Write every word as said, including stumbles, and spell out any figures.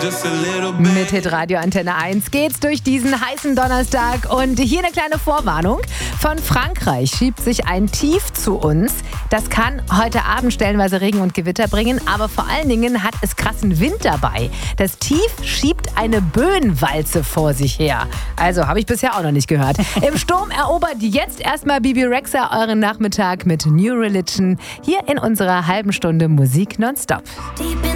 Mit Hitradio Antenne eins geht's durch diesen heißen Donnerstag und hier eine kleine Vorwarnung. Von Frankreich schiebt sich ein Tief zu uns. Das kann heute Abend stellenweise Regen und Gewitter bringen, aber vor allen Dingen hat es krassen Wind dabei. Das Tief schiebt eine Böenwalze vor sich her. Also, habe ich bisher auch noch nicht gehört. Im Sturm erobert jetzt erstmal Bibi Rexha euren Nachmittag mit New Religion hier in unserer halben Stunde Musik nonstop.